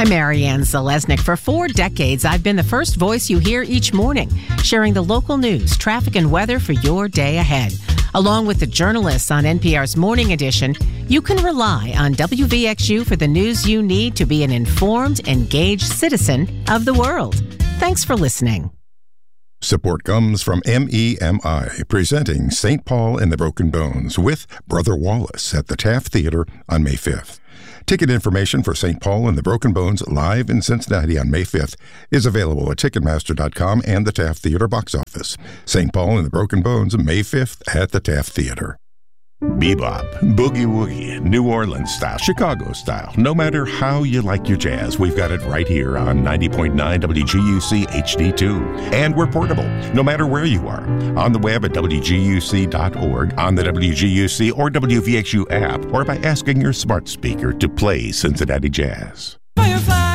I'm Marianne Zalesnik. For 4 decades, I've been the first voice you hear each morning, sharing the local news, traffic, and weather for your day ahead. Along with the journalists on NPR's Morning Edition, you can rely on WVXU for the news you need to be an informed, engaged citizen of the world. Thanks for listening. Support comes from MEMI, presenting St. Paul and the Broken Bones with Brother Wallace at the Taft Theater on May 5th. Ticket information for St. Paul and the Broken Bones live in Cincinnati on May 5th is available at Ticketmaster.com and the Taft Theater box office. St. Paul and the Broken Bones, May 5th at the Taft Theater. Bebop, boogie woogie, New Orleans style, Chicago style. No matter how you like your jazz, we've got it right here on 90.9 WGUC HD2. And we're portable, no matter where you are. On the web at WGUC.org, on the WGUC or WVXU app, or by asking your smart speaker to play Cincinnati Jazz.